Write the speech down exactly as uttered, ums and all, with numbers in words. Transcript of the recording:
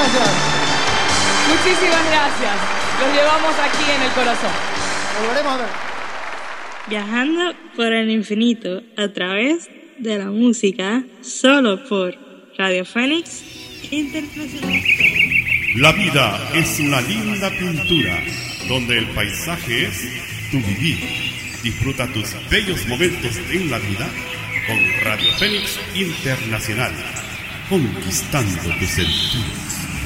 gracias. Muchísimas gracias. Los llevamos aquí en el corazón. Volveremos a ver. Viajando por el infinito a través de la música, solo por Radio Fénix Internacional. La vida es una linda pintura, donde el paisaje es tu vivir. Disfruta tus bellos momentos en la vida con Radio Fénix Internacional, conquistando tu sentido.